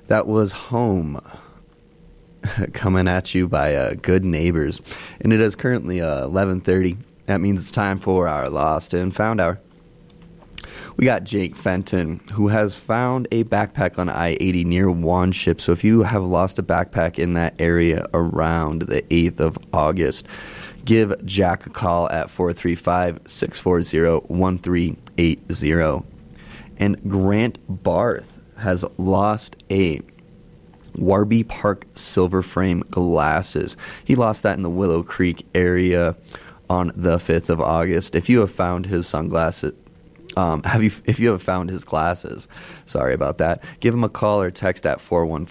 That was Home, coming at you by Good Neighbors. And it is currently 11:30. That means it's time for our Lost and Found Hour. We got Jake Fenton, who has found a backpack on I-80 near Wanship. So if you have lost a backpack in that area around the 8th of August, give Jack a call at 435-640-1380. And Grant Barth has lost a Warby Park silver frame glasses. He lost that in the Willow Creek area on the 5th of August. If you have found his sunglasses, if you have found his glasses, sorry about that, give him a call or text at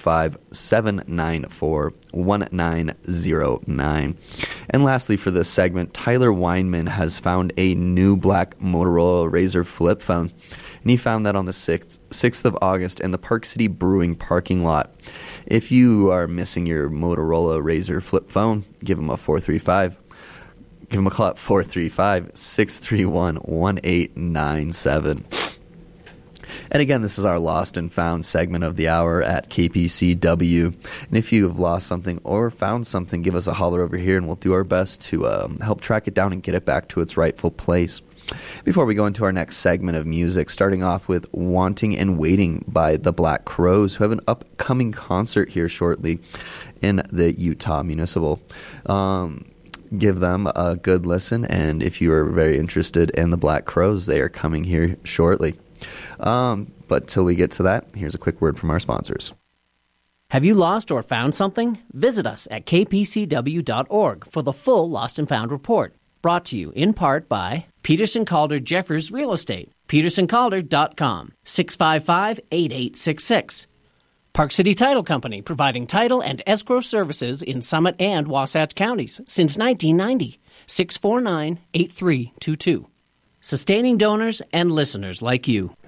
415-794-1909. And lastly, for this segment, Tyler Weinman has found a new black Motorola Razr flip phone. And he found that on the 6th of August in the Park City Brewing parking lot. If you are missing your Motorola Razr flip phone, give him a call at 435-631-1897. And again, this is our Lost and Found segment of the hour at KPCW. And if you have lost something or found something, give us a holler over here and we'll do our best to help track it down and get it back to its rightful place. Before we go into our next segment of music, starting off with Wanting and Waiting by the Black Crowes, who have an upcoming concert here shortly in the Utah Municipal. Give them a good listen, and if you are very interested in the Black Crowes, they are coming here shortly. But till we get to that, here's a quick word from our sponsors. Have you lost or found something? Visit us at kpcw.org for the full Lost and Found report. Brought to you in part by Peterson Calder Jeffers Real Estate, petersoncalder.com, 655-8866. Park City Title Company, providing title and escrow services in Summit and Wasatch counties since 1990, 649-8322. Sustaining donors and listeners like you.